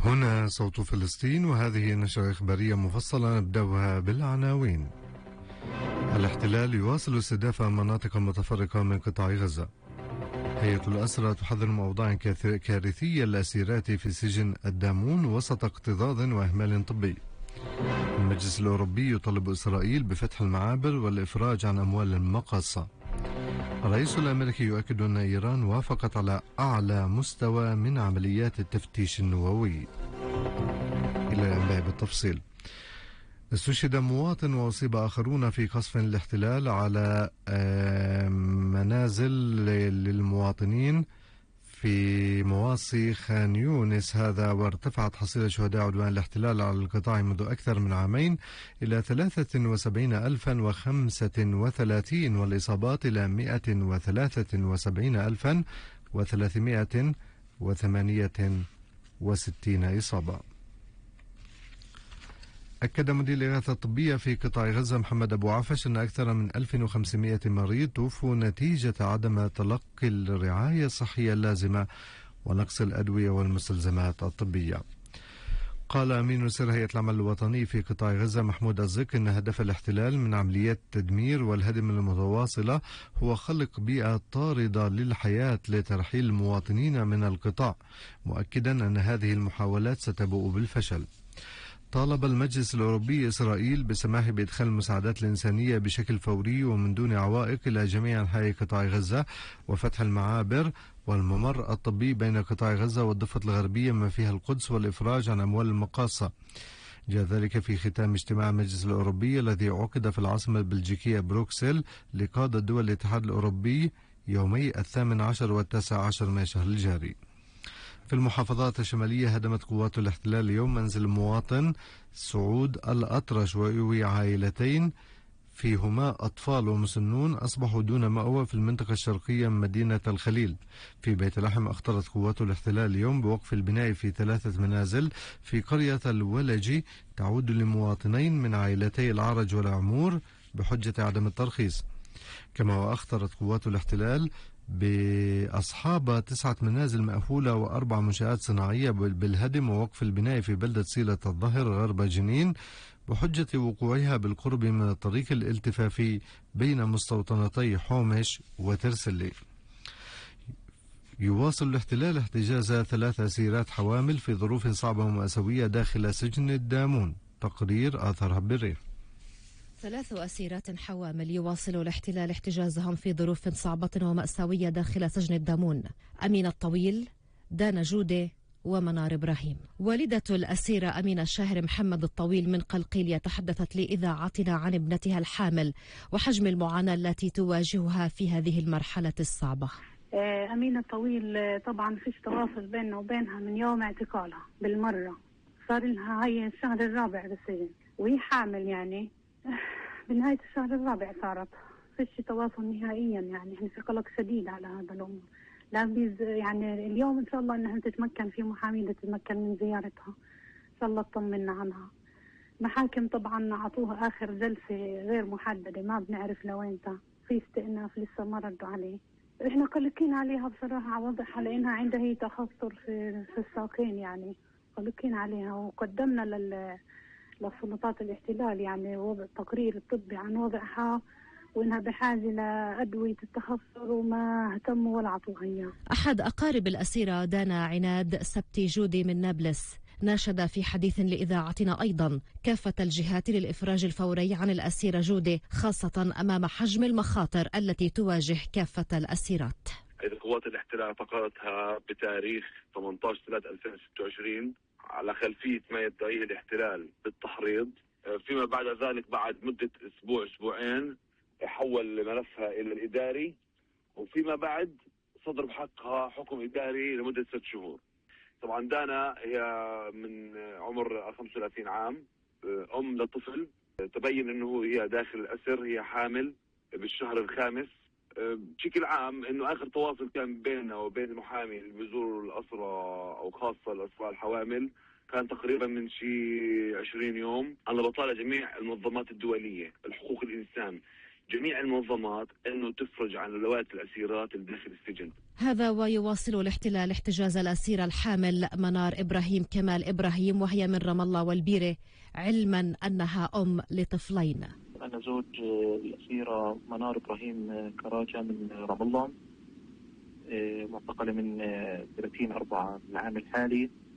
هنا صوت فلسطين، وهذه نشرة إخبارية مفصلة نبدأها بالعناوين. الاحتلال يواصل استهداف مناطق متفرقة من قطاع غزة. هيئة الأسرى تحذر من أوضاع كارثية للأسيرات في سجن الدامون وسط اكتظاظ وإهمال طبي. المجلس الأوروبي يطالب إسرائيل بفتح المعابر والإفراج عن أموال المقاصة. الرئيس الأمريكي يؤكد أن إيران وافقت على أعلى مستوى من عمليات التفتيش النووي. إلى الأنباء بالتفصيل. استشهد مواطن وأصيب آخرون في قصف الاحتلال على منازل للمواطنين في مواصي خان يونس هذا، وارتفعت حصيلة شهداء عدوان الاحتلال على القطاع منذ أكثر من عامين إلى 73,035 والإصابات إلى 173,368 إصابة. أكد مدير الإغاثة الطبية في قطاع غزة محمد أبو عفش أن أكثر من 1500 مريض توفوا نتيجة عدم تلقي الرعاية الصحية اللازمة ونقص الأدوية والمستلزمات الطبية. قال أمين سر هيئة العمل الوطني في قطاع غزة محمود الزك أن هدف الاحتلال من عمليات التدمير والهدم المتواصلة هو خلق بيئة طاردة للحياة لترحيل المواطنين من القطاع، مؤكدا أن هذه المحاولات ستبوء بالفشل. طالب المجلس الأوروبي إسرائيل بسماح بإدخال المساعدات الإنسانية بشكل فوري ومن دون عوائق إلى جميع أنحاء قطاع غزة، وفتح المعابر والممر الطبي بين قطاع غزة والضفة الغربية ما فيها القدس، والإفراج عن أموال المقاصة. جاء ذلك في ختام اجتماع المجلس الأوروبي الذي عقد في العاصمة البلجيكية بروكسل لقادة دول الاتحاد الأوروبي يومي 18 و19 من الشهر الجاري. في المحافظات الشمالية هدمت قوات الاحتلال اليوم منزل المواطن سعود الأطرش وعائلتين فيهما أطفال ومسنون أصبحوا دون مأوى في المنطقة الشرقية من مدينة الخليل. في بيت لحم أخطرت قوات الاحتلال اليوم بوقف البناء في 3 منازل في قرية الولجي تعود لمواطنين من عائلتي العرج والعمور بحجة عدم الترخيص. كما وأخطرت قوات الاحتلال بأصحاب 9 منازل مأهولة و4 منشآت صناعية بالهدم ووقف البناء في بلدة سيلة الظهر غرب جنين بحجة وقوعها بالقرب من الطريق الالتفافي بين مستوطنتي حومش وترسلي. يواصل الاحتلال احتجاز 3 أسيرات حوامل في ظروف صعبة ومأساوية داخل سجن الدامون. تقرير آثر هبرير. 3 أسيرات حوامل يواصل الاحتلال احتجازهم في ظروف صعبة ومأساوية داخل سجن الدامون. أمين الطويل، دانا جودة، ومنار إبراهيم. والدة الأسيرة أمين الشاهر محمد الطويل من قلقيل تحدثت لإذاعتنا عن ابنتها الحامل وحجم المعاناة التي تواجهها في هذه المرحلة الصعبة. أمين الطويل طبعا فيش تواصل بيننا وبينها من يوم اعتقالها بالمرة، صار لها هاي الشهر الرابع بالسجن وهي حامل، يعني بنهاية الشهر الرابع صارت فيش تواصل نهائيا. يعني احنا في قلق شديد على هذا الأمر. لا يعني اليوم إن شاء الله إنها تتمكن في محامية تتمكن من زيارتها، إن شاء الله تطمنا عنها. محاكم طبعا أعطوها آخر جلسة غير محددة، ما بنعرف لوينتا، في استئناف لسه ما ردوا عليه. احنا قلقين عليها بصراحة، واضحة لأنها عندها هي تخثر في الساقين، يعني قلقين عليها. وقدمنا لسلطات الاحتلال يعني وضع تقرير الطبي عن وضعها وإنها بحاجة لأدوية التخثر وما اهتموا ولا عطوها إياه. أحد أقارب الأسيرة دانا عناد سبتي جودي من نابلس ناشد في حديث لإذاعتنا أيضا كافة الجهات للإفراج الفوري عن الأسيرة جودي، خاصة أمام حجم المخاطر التي تواجه كافة الأسيرات. قوات الاحتلال اعتقلتها بتاريخ 18/3/2026 على خلفية ما يدعيه الاحتلال بالتحريض. فيما بعد ذلك بعد مدة أسبوعين حول ملفها إلى الإداري، وفيما بعد صدر بحقها حكم إداري لمدة 6 شهور. طبعا دانا هي من عمر 35 عام، أم لطفل. تبين أنه هي داخل الأسر، هي حامل بالشهر الخامس. بشكل عام انه اخر تواصل كان بيننا وبين المحامي اللي بيزور الاسرى او خاصه الاسرى الحوامل كان تقريبا من شي 20 يوم. انا بطالع جميع المنظمات الدوليه الحقوق الانسان جميع المنظمات أنه تفرج عن رواية الأسيرات داخل السجن. هذا ويواصل الاحتلال احتجاز الأسيرة الحامل منار إبراهيم كمال إبراهيم، وهي من رام الله والبيرة، علما أنها أم لطفلين. أنا زوج الأسيرة منار إبراهيم كراجة من رام الله، معتقلة من 30/4 العام الحالي.